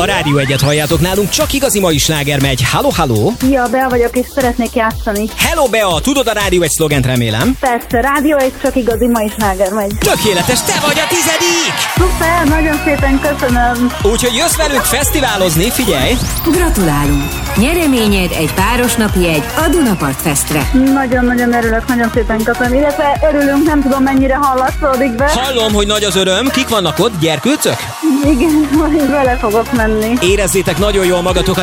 A Rádió Egyet halljátok nálunk, csak igazi mai sláger megy. Halló, halló! Szia, Bea vagyok, és szeretnék játszani. Hello, Bea! Tudod a Rádió Egy szlogent, remélem? Persze, Rádió Egy, csak igazi mai sláger megy. Tökéletes, te vagy a 10. Szuper, nagyon szépen köszönöm. Úgyhogy jössz velünk fesztiválozni, figyelj! Gratulálunk! Nyereményed egy párosnapi jegy a Dunapart Festre. Nagyon-nagyon örülök, nagyon szépen köszönöm. Illetve örülünk, nem tudom mennyire hallatszódik be. Hallom, hogy nagy az öröm. Kik vannak ott? Gyerkőcök? Igen, majd vele fogok menni. Érezzétek nagyon jól magatokat.